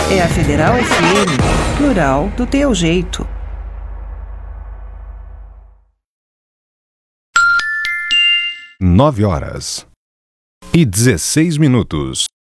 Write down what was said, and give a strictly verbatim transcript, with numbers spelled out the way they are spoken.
é a Federal F M, plural do teu jeito. Nove horas e dezesseis minutos.